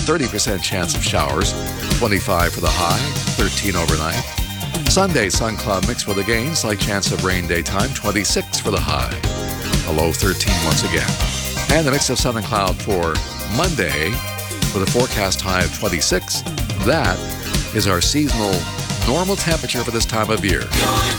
30% chance of showers, 25 for the high, 13 overnight. Sunday, sun cloud mix with a gain, slight chance of rain daytime, 26 for the high, a low 13 once again. And the mix of sun and cloud for Monday with a forecast high of 26. That is our seasonal normal temperature for this time of year.